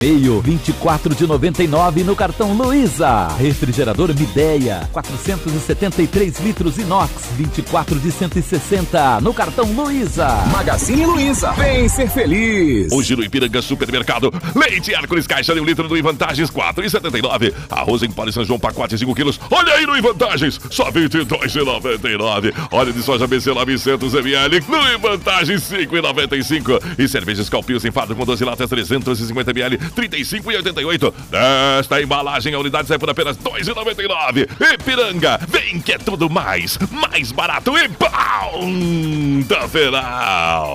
Meio 24 de 99 no cartão Luiza. Refrigerador Midea 473 litros inox 24 de 160 no cartão Luiza. Magazine Luiza, vem ser feliz. Hoje no Ipiranga Supermercado, leite Hércules caixa de 1 litro do Invantagens 4,79. Arroz em pó de São João pacote 5 quilos. Olha aí no Invantagens, só 22,99. Óleo de soja BC 900 ml no Invantagens 5,95. E cervejas Calpils em fardo com 12 latas 350 ml 35,88. Desta embalagem a unidade sai por apenas 2,99. Ipiranga, vem que é tudo mais barato e pau da Feral.